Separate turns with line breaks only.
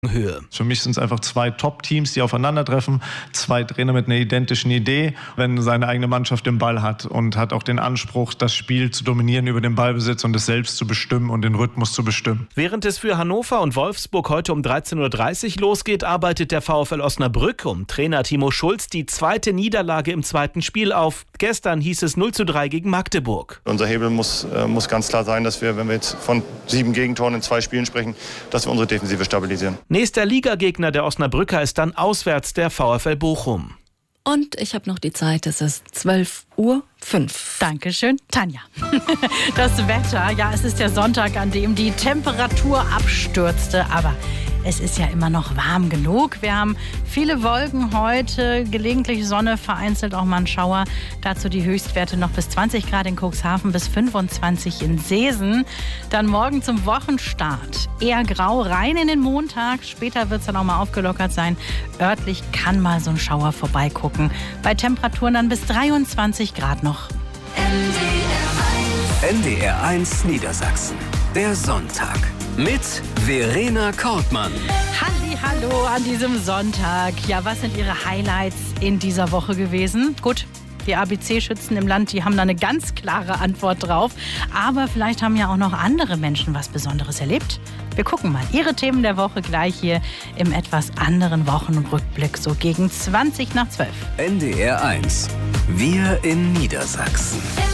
Höhe.
Für mich sind es einfach zwei Top-Teams, die aufeinandertreffen, zwei Trainer mit einer identischen Idee. Wenn seine eigene Mannschaft den Ball hat und hat auch den Anspruch, das Spiel zu dominieren über den Ballbesitz und es selbst zu bestimmen und den Rhythmus zu bestimmen.
Während es für Hannover und Wolfsburg heute um 13.30 Uhr losgeht, arbeitet der VfL Osnabrück um Trainer Timo Schulz die zweite Niederlage im zweiten Spiel auf. Gestern hieß es 0:3 gegen Magdeburg.
Unser Hebel muss ganz klar sein, dass wir, wenn wir jetzt von 7 Gegentoren in 2 Spielen sprechen, dass wir unsere Defensive stabilisieren.
Nächster Ligagegner der Osnabrücker ist dann auswärts der VfL Bochum.
Und ich habe noch die Zeit, es ist 12:05 Uhr.
Dankeschön, Tanja. Das Wetter, ja, es ist der Sonntag, an dem die Temperatur abstürzte, aber es ist ja immer noch warm genug. Wir haben viele Wolken heute, gelegentlich Sonne, vereinzelt auch mal ein Schauer. Dazu die Höchstwerte noch bis 20 Grad in Cuxhaven, bis 25 in Seesen. Dann morgen zum Wochenstart. Eher grau rein in den Montag. Später wird es dann auch mal aufgelockert sein. Örtlich kann mal so ein Schauer vorbeigucken. Bei Temperaturen dann bis 23 Grad noch.
NDR 1 Niedersachsen. Der Sonntag. Mit Verena Kortmann.
Hallo an diesem Sonntag. Ja, was sind Ihre Highlights in dieser Woche gewesen? Gut, die ABC-Schützen im Land, die haben da eine ganz klare Antwort drauf. Aber vielleicht haben ja auch noch andere Menschen was Besonderes erlebt. Wir gucken mal. Ihre Themen der Woche gleich hier im etwas anderen Wochenrückblick, so gegen 20 nach 12.
NDR 1. Wir in Niedersachsen.